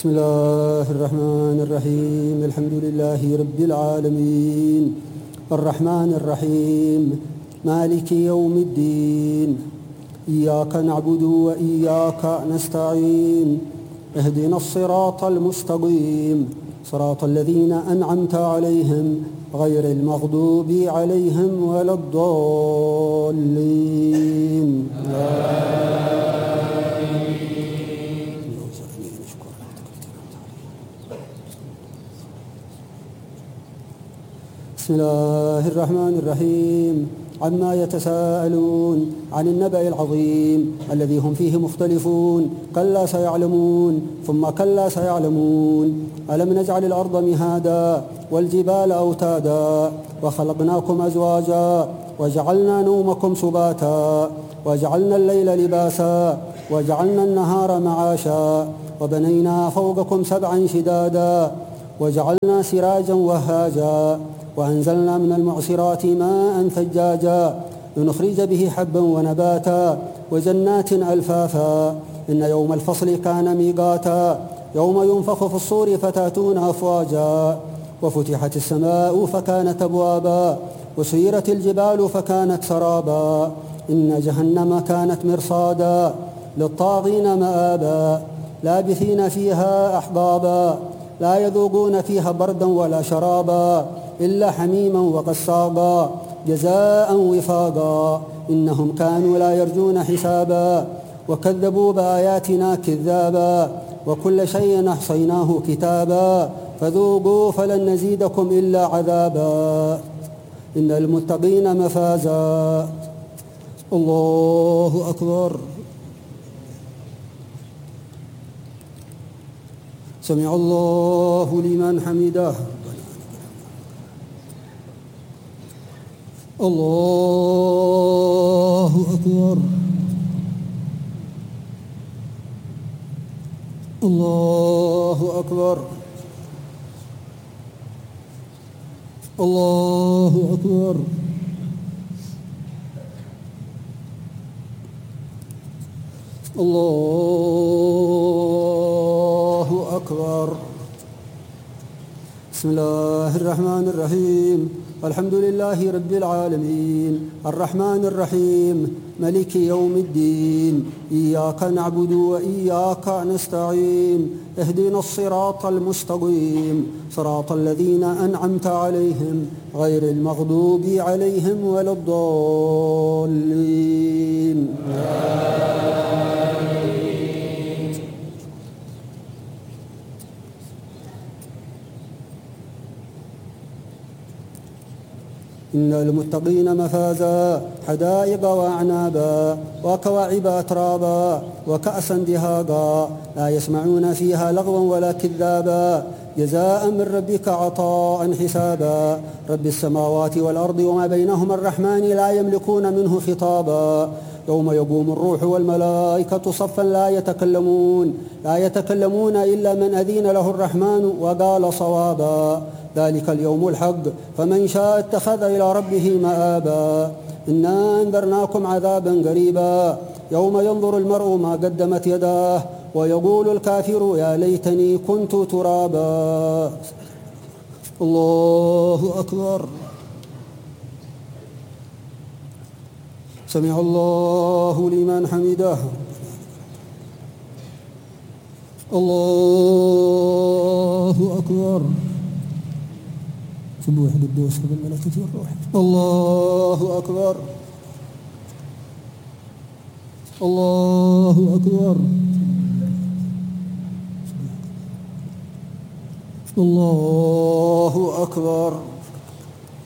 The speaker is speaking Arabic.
بسم الله الرحمن الرحيم. الحمد لله رب العالمين، الرحمن الرحيم، مالك يوم الدين، إياك نعبد وإياك نستعين، اهدنا الصراط المستقيم، صراط الذين أنعمت عليهم غير المغضوب عليهم ولا الضالين. بسم الله الرحمن الرحيم. عما يتساءلون عن النبأ العظيم الذي هم فيه مختلفون. كلا سيعلمون ثم كلا سيعلمون. ألم نجعل الأرض مهادا والجبال أوتادا وخلقناكم أزواجا وجعلنا نومكم سباتا وجعلنا الليل لباسا وجعلنا النهار معاشا وبنينا فوقكم سبعا شدادا وجعلنا سراجا وهاجا وأنزلنا من المعصرات ماء ثجاجا لنخرج به حبا ونباتا وجنات ألفافا. إن يوم الفصل كان ميقاتا يوم ينفخ في الصور فتأتون أفواجا وفتحت السماء فكانت أبوابا وسيرت الجبال فكانت سرابا. إن جهنم كانت مرصادا للطاغين مآبا لابثين فيها أحقابا لا يذوقون فيها بردا ولا شرابا إلا حميما وغساقا جزاء وفاقا. إنهم كانوا لا يرجون حسابا وكذبوا بآياتنا كذابا وكل شيء أحصيناه كتابا فذوقوا فلن نزيدكم إلا عذابا. إن المتقين مفازا. الله أكبر. سمع الله لمن حمده. الله أكبر. الله أكبر. الله أكبر. الله أكبر. بسم الله الرحمن الرحيم. الحمد لله رب العالمين، الرحمن الرحيم، ملك يوم الدين، إياك نعبد وإياك نستعين، اهدنا الصراط المستقيم، صراط الذين أنعمت عليهم غير المغضوب عليهم ولا الضالين. إن المتقين مفازا حدائق وأعنابا وكواعب أترابا وكأسا دهاقا لا يسمعون فيها لغوا ولا كذابا جزاء من ربك عطاء حسابا. رب السماوات والأرض وما بينهما الرحمن لا يملكون منه خطابا. يوم يقوم الروح والملائكة صفا لا يتكلمون إلا من أذن له الرحمن وقال صوابا. ذلك اليوم الحق فمن شاء اتخذ إلى ربه مآبا. إنا أنذرناكم عذابا قريبا يوم ينظر المرء ما قدمت يداه ويقول الكافر يا ليتني كنت ترابا. الله أكبر. سمع الله لمن حمده. الله أكبر. سبوح قدوس رب الملائكة والروح. الله أكبر. الله أكبر. الله أكبر.